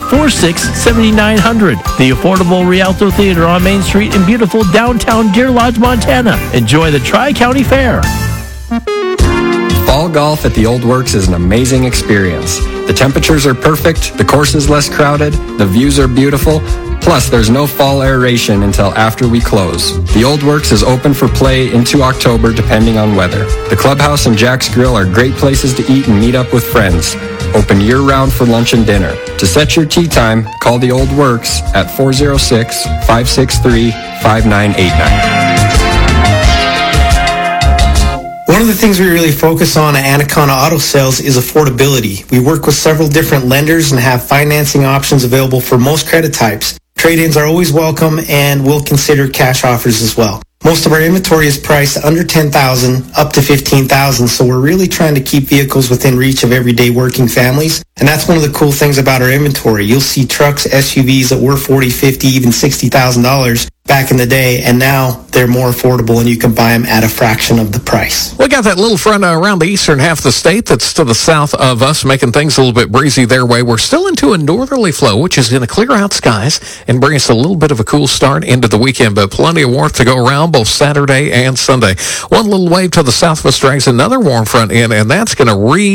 846-7900. The Affordable Rialto Theater on Main Street in beautiful downtown Deer Lodge, Montana. Enjoy the Tri-County Fair. Fall golf at the Old Works is an amazing experience. The temperatures are perfect, the course is less crowded, the views are beautiful, plus there's no fall aeration until after we close. The Old Works is open for play into October depending on weather. The clubhouse and Jack's Grill are great places to eat and meet up with friends. Open year-round for lunch and dinner. To set your tee time, call the Old Works at 406-563-5989. One of the things we really focus on at Anaconda Auto Sales is affordability. We work with several different lenders and have financing options available for most credit types. Trade-ins are always welcome, and we'll consider cash offers as well. Most of our inventory is priced under $10,000 up to $15,000, so we're really trying to keep vehicles within reach of everyday working families. And that's one of the cool things about our inventory. You'll see trucks, SUVs that were $40,000, $50,000, even $60,000 back in the day, and now they're more affordable and you can buy them at a fraction of the price. We got that little front around the eastern half of the state that's to the south of us, making things a little bit breezy their way. We're still into a northerly flow, which is going to clear out skies and bring us a little bit of a cool start into the weekend, but plenty of warmth to go around both Saturday and Sunday. One little wave to the south of us drags another warm front in, and that's going to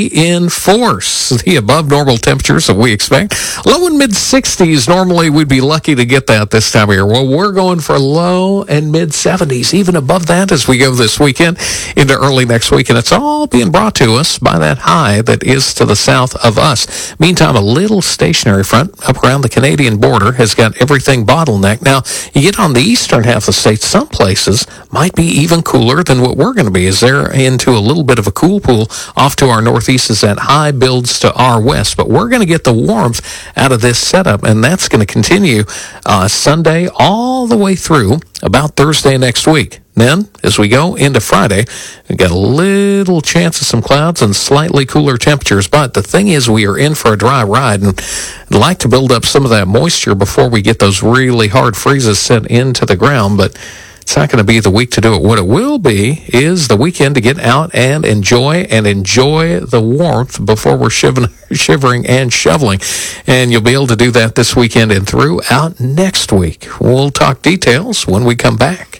reinforce the above normal temperatures that we expect. Low and mid-60s, normally we'd be lucky to get that this time of year. Well, we're going for low and mid-70s, even above that as we go this weekend into early next week. And it's all being brought to us by that high that is to the south of us. Meantime, a little stationary front up around the Canadian border has got everything bottlenecked. Now, you get on the eastern half of the state, some places might be even cooler than what we're going to be, as they're into a little bit of a cool pool off to our northeast as that high builds to our west. But we're going to get the warmth out of this setup, and that's going to continue Sunday all the way through about Thursday next week. Then, as we go into Friday, we've got a little chance of some clouds and slightly cooler temperatures. But the thing is, we are in for a dry ride, and I'd like to build up some of that moisture before we get those really hard freezes set into the ground. But it's not going to be the week to do it. What it will be is the weekend to get out and enjoy the warmth before we're shivering and shoveling. And you'll be able to do that this weekend and throughout next week. We'll talk details when we come back.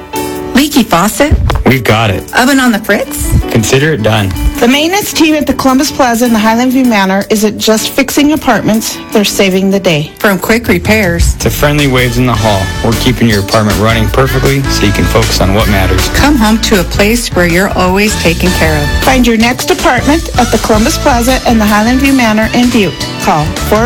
Leaky faucet? We've got it. Oven on the fritz? Consider it done. The maintenance team at the Columbus Plaza in the Highland View Manor isn't just fixing apartments, they're saving the day. From quick repairs to friendly waves in the hall, we're keeping your apartment running perfectly so you can focus on what matters. Come home to a place where you're always taken care of. Find your next apartment at the Columbus Plaza and the Highland View Manor in Butte. Call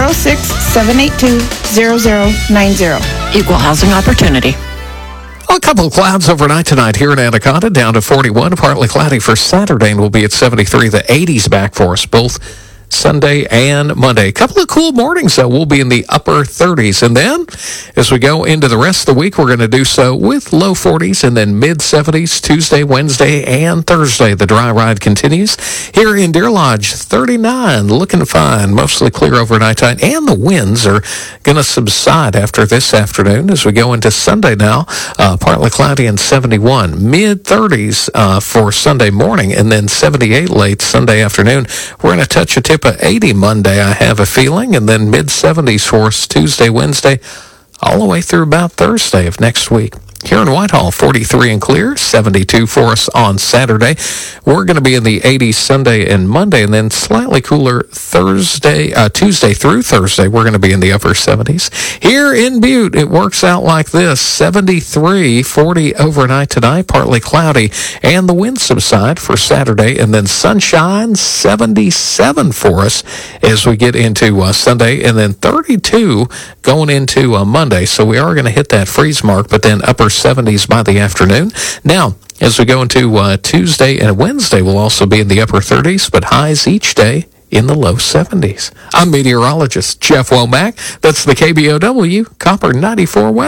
406-782-0090. Equal housing opportunity. A couple of clouds overnight tonight here in Anaconda, down to 41, partly cloudy for Saturday, and we'll be at 73. The 80s back for us, both Sunday and Monday. A couple of cool mornings, though. We'll be in the upper 30s. And then, as we go into the rest of the week, we're going to do so with low 40s and then mid-70s Tuesday, Wednesday, and Thursday. The dry ride continues. Here in Deer Lodge, 39, looking fine, mostly clear overnight tonight. And the winds are going to subside after this afternoon as we go into Sunday now. Partly cloudy and 71. Mid-30s for Sunday morning, and then 78 late Sunday afternoon. We're going to touch a tip of 80 Monday, I have a feeling, and then mid-70s for us Tuesday, Wednesday, all the way through about Thursday of next week. Here in Whitehall, 43 and clear, 72 for us on Saturday. We're going to be in the 80s Sunday and Monday, and then slightly cooler Tuesday through Thursday. We're going to be in the upper 70s. Here in Butte, it works out like this: 73, 40 overnight tonight, partly cloudy, and the winds subside for Saturday, and then sunshine, 77 for us as we get into Sunday, and then 32 going into Monday. So we are going to hit that freeze mark, but then upper 70s by the afternoon. Now, as we go into Tuesday and Wednesday, we'll also be in the upper 30s, but highs each day in the low 70s. I'm meteorologist Jeff Womack. That's the KBOW Copper 94 weather.